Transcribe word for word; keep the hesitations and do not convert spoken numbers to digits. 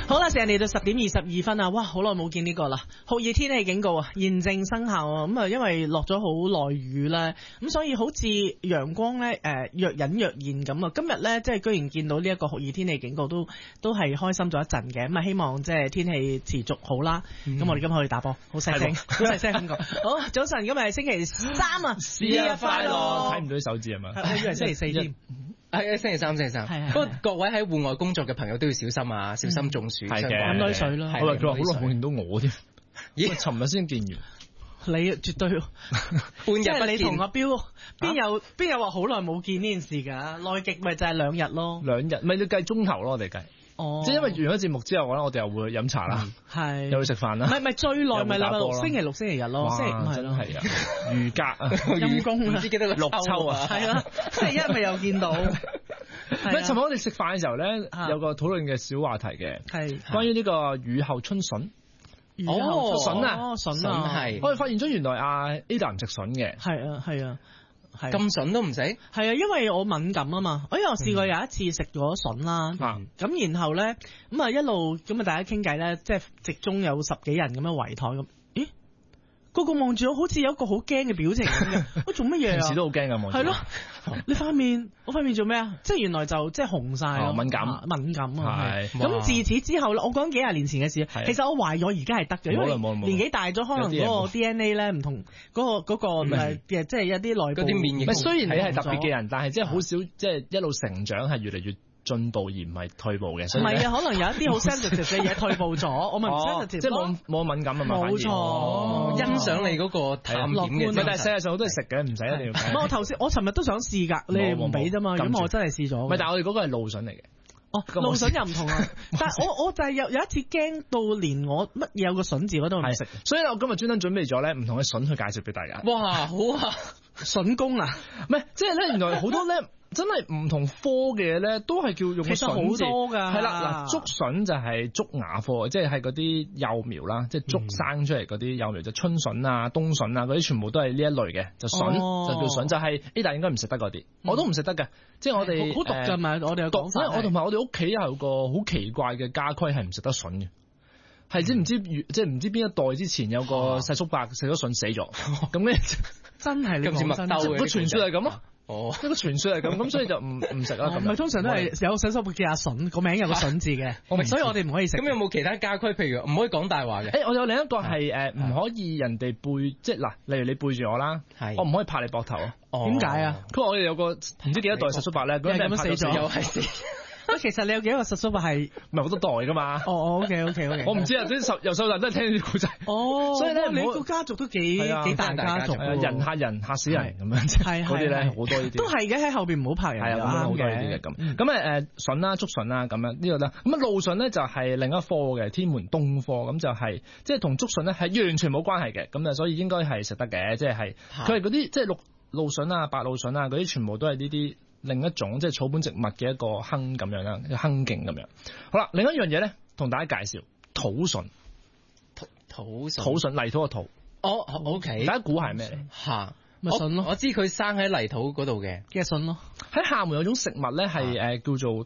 好啦，成日嚟到十點二十二分啊！哇，好耐冇見呢個啦，酷熱天氣警告啊，現正生效啊！咁啊，因為落咗好耐雨咧，咁所以好似陽光咧誒若隱若現咁啊！今日咧即係居然見到呢一個酷熱天氣警告，都都係開心咗一陣嘅。咁啊，希望即係天氣持續好啦。咁、嗯、我哋今日可以打波，好細聲，好細聲咁講。好，早晨，今日係星期三啊，節日快樂！ 睇唔到啲手指係嘛？ 我以為星期四添。 係星期三，星期三。係係。不過各位喺戶外工作嘅朋友都要小心啊，小心中暑。 係嘅。 飲多水啦。 我話佢話好耐冇見到我添。咦？尋日先見完。 你絕對半日，即係你同阿彪邊有邊有話好耐冇見呢件事㗎？內極咪就係兩日咯。 兩日咪要計鐘頭咯，我哋計。 哦， 即係因為完咗節目之後咧，我哋又會飲茶啦，係又會食飯啦。 唔係唔係最耐咪禮拜六、星期六、星期日咯。星期五係咯， 係啊，預隔啊， 陰公啊， 唔知幾多個六秋啊， 係啦，星期一咪又見到。 咁尋日我哋食飯嘅時候咧，有個討論嘅小話題嘅，係關於呢個雨後春筍。 哦， 筍啊， 筍啊，係。 我哋發現咗原來阿 Ada 唔食筍嘅。 係啊，係啊。 咁筍都唔食？ 係啊，因為我敏感啊嘛。哎呀，我試過有一次食咗筍啦，咁、嗯、然後咧咁啊一路咁啊大家傾偈咧，即係席中有十幾人咁樣圍台咁。咦？個個望住我，好似有一個好驚嘅表情咁嘅。我做乜嘢啊？ 平時都好驚㗎，望住。係咯， 你塊面，我塊面做咩啊？即係原來就即係紅晒、哦， 敏感， 敏感啊。係。咁自此之後咧，我講幾廿年前嘅事，其實我懷疑我而家係得嘅，因為年紀大咗，可能嗰個 D N A 咧唔同，嗰、嗰個嗰、嗰個誒即係有啲內部啲免疫。 唔係，雖然你係特別嘅人，但係即係好少，即係一路成長係越嚟越進步而唔係退步嘅。唔係啊，可能有一啲好 sensitive 嘅嘢退步咗，我咪唔 sensitive， 即係冇冇敏感啊嘛。 冇錯， 欣賞你嗰個探險嘅。 但係世界上好多嘢食嘅，唔使一定要。 唔係我頭先，我尋日都想試㗎，你哋唔俾啫嘛。咁我真係試咗。 唔係，但係我哋嗰個係露筍嚟嘅。 哦，露筍又唔同啊！但係我我就係有有一次驚到連我乜嘢有個筍字我都唔食， 所以我今日專登準備咗咧唔同嘅筍去介紹俾大家。 哇，好啊！ 筍工啊， 唔係，即係咧，原來好多咧。真係唔同科嘅嘢咧，都係叫用個筍字。其實好多㗎。係啦，嗱，竹筍就係竹芽科，即係係嗰啲幼苗啦，即係竹生出嚟嗰啲幼苗，就春筍啊、冬筍啊嗰啲，全部都係呢一類嘅，就筍、哦、就叫筍，就係 Ada 應該唔食得嗰啲，我都唔食得嘅，即係我哋好毒㗎嘛，我哋有講法。 我同埋我哋屋企有個好奇怪嘅家規係唔食得筍嘅，係知唔知即係唔知邊一代之前有個細叔伯食咗筍死咗，咁咧真係你講真， 個傳說係咁咯。 哦， 一個傳說係咁，咁所以就唔唔食啦。咁咪通常都係有細叔伯叫阿筍，個名有個筍字嘅，所以我哋唔可以食。 咁有冇其他家規？譬如唔可以講大話嘅。 誒，我有另一個係誒，唔可以人哋背，即係嗱，例如你背住我啦，我唔可以拍你膊頭啊。 點解啊？ 佢話我哋有個唔知幾多代細叔伯咧，嗰陣咁死咗， 又係死。 其實你有幾多個實叔伯係唔係好多代噶嘛？ 哦 ，OK OK OK， 我唔知啊，啲十由細到大都係聽呢啲故仔。 哦， 所以咧， 你個家族都幾幾大家族， 人嚇人嚇死人咁樣，係嗰啲咧好多呢啲。都係嘅，喺後邊唔好拍人， 係啊，好多呢啲嘅咁。咁誒誒筍啦、竹筍啦咁樣呢個咧，咁啊露筍咧就係另一科嘅天門冬科，咁就係即係同竹筍咧係完全冇關係嘅，咁啊所以應該係食得嘅，即係係佢係嗰啲即係綠露筍啊、白露筍啊嗰啲，全部都係呢啲。另一種即係草本植物嘅一個坑咁樣啦，一個坑徑咁樣。好啦，另一樣嘢咧，同大家介紹土筍。 土土筍， 土筍泥土嘅土。 哦 ，OK。 大家估係咩咧？ 嚇， 咪筍咯。 我知佢生喺泥土嗰度嘅， 嘅筍咯。 喺廈門有種食物咧係誒叫做